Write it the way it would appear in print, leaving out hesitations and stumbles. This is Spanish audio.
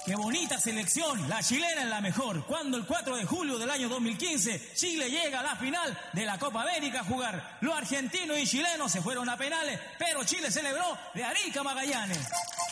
Qué bonita selección, la chilena es la mejor. Cuando el 4 de julio del año 2015, Chile llega a la final de la Copa América a jugar. Los argentinos y chilenos se fueron a penales, pero Chile celebró de Arica a Magallanes.